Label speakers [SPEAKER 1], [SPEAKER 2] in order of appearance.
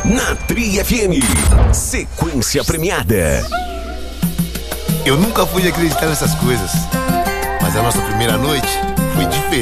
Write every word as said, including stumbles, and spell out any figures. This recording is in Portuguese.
[SPEAKER 1] Na Tri F M, sequência premiada.
[SPEAKER 2] Eu nunca fui acreditar nessas coisas, mas a nossa primeira noite foi diferente.